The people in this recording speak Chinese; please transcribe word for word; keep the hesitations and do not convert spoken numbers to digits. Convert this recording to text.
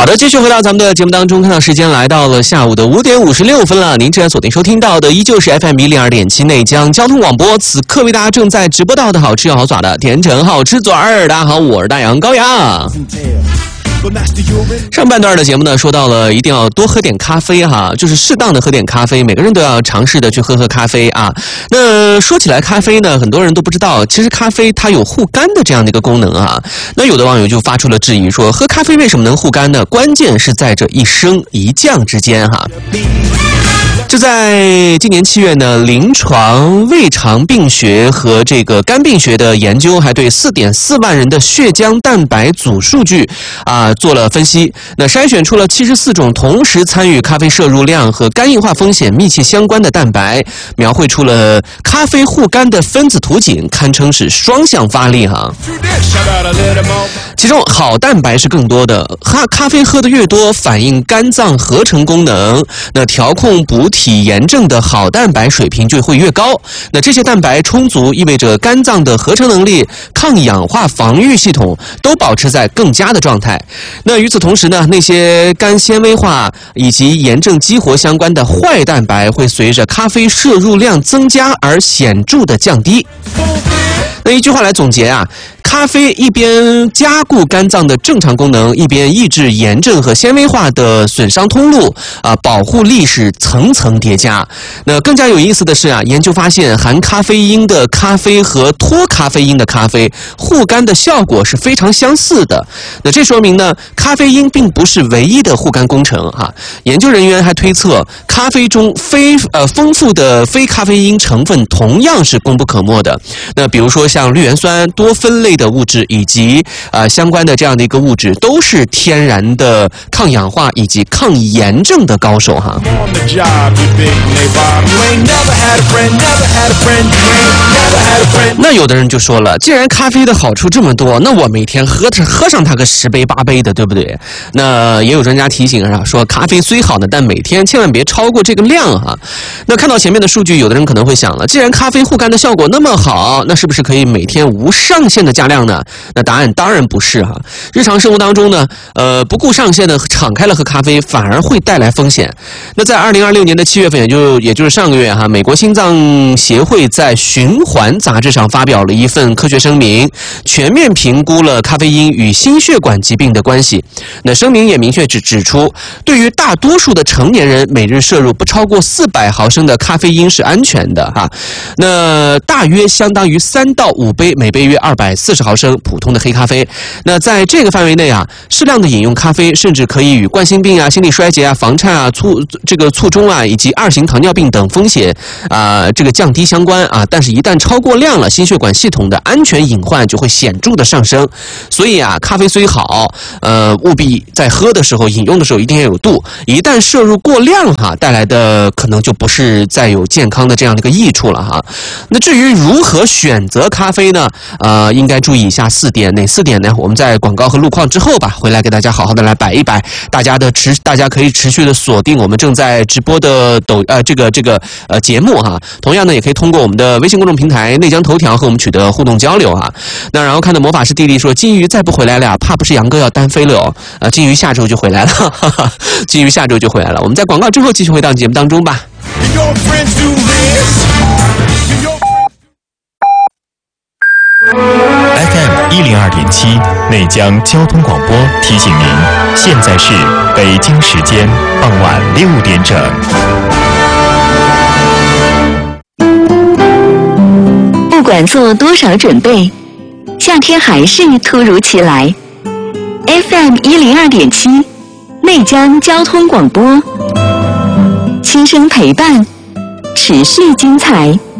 好的，继续回到咱们的节目当中，看到时间来到了下午的五点五十六分了。您正在锁定收听到的依旧是 F M 一零二点七内江交通广播，此刻为大家正在直播到的好吃又好耍的甜橙好吃嘴儿。大家好，我是大杨高阳。上半段的节目呢，说到了一定要多喝点咖啡哈，就是适当的喝点咖啡，每个人都要尝试的去喝喝咖啡啊。那说起来咖啡呢，很多人都不知道，其实咖啡它有护肝的这样的一个功能啊。那有的网友就发出了质疑，说喝咖啡为什么能护肝呢？关键是在这一升一降之间哈。就在今年七月呢，临床胃肠病学和这个肝病学的研究还对 四点四万人的血浆蛋白组数据啊做了分析，那筛选出了七十四种同时参与咖啡摄入量和肝硬化风险密切相关的蛋白，描绘出了咖啡护肝的分子图景，堪称是双向发力哈。其中好蛋白是更多的，咖咖啡喝得越多，反映肝脏合成功能，那调控补体炎症的好蛋白水平就会越高。那这些蛋白充足，意味着肝脏的合成能力、抗氧化防御系统都保持在更佳的状态。那与此同时呢，那些肝纤维化以及炎症激活相关的坏蛋白会随着咖啡摄入量增加而显著的降低。那一句话来总结啊，咖啡一边加固肝脏的正常功能，一边抑制炎症和纤维化的损伤通路啊，保护力是层层叠加。那更加有意思的是啊，研究发现含咖啡因的咖啡和脱咖啡因的咖啡护肝的效果是非常相似的。那这说明呢，咖啡因并不是唯一的护肝工程哈。研究人员还推测，咖啡中非呃丰富的非咖啡因成分同样是功不可没的。那比如说像绿原酸、多酚类的物质以及呃相关的这样的一个物质，都是天然的抗氧化以及抗炎症的高手哈。那有的人就说了，既然咖啡的好处这么多，那我每天喝着喝上它个十杯八杯的，对不对？那也有专家提醒啊，说咖啡虽好呢，但每天千万别超过这个量哈。那看到前面的数据，有的人可能会想了，既然咖啡护肝的效果那么好，那是不是可以每天无上限的加量呢？那答案当然不是哈。日常生活当中呢，呃，不顾上限的敞开了喝咖啡，反而会带来风险。那在二零二六年的七月份，也就也就是上个月哈，美国心脏协会在《循环》杂志上发表了一份科学声明，全面评估了咖啡因与心血管疾病的关系。那声明也明确指指出，对于大多数的成年人，每日摄入不超过四百毫升的咖啡因是安全的哈。那大约相当于三到五杯，每杯约二百四十毫升普通的黑咖啡。那在这个范围内啊，适量的饮用咖啡，甚至可以与冠心病啊、心力衰竭啊、房颤啊、卒这个卒中啊以及二型糖尿病等风险啊、呃、这个降低相关啊。但是，一旦超过量了，心血管系统的安全隐患就会显著的上升。所以啊，咖啡虽好，呃，务必在喝的时候、饮用的时候一定要有度。一旦摄入过量哈，带来的可能就不是再有健康的这样的一个益处了哈。那至于如何选择咖啡呢？呃，应该注意以下四点，哪四点呢？我们在广告和路况之后吧，回来给大家好好的来摆一摆。大家的持，大家可以持续的锁定我们正在直播的抖呃这个这个呃节目哈。同样呢，也可以通过我们的微信公众平台内江头条和我们取得互动交流哈。那然后看到魔法师弟弟说，金鱼再不回来了，怕不是杨哥要单飞了哦。呃，金鱼下周就回来了，哈哈，金鱼下周就回来了。我们在广告之后继续回到节目当中吧。 F M 一零二点七内江交通广播提醒您，现在是北京时间傍晚六点整。 不管做多少准备，夏天还是突如其来。F M 一零二点七内江交通广播，轻声陪伴，持续精彩。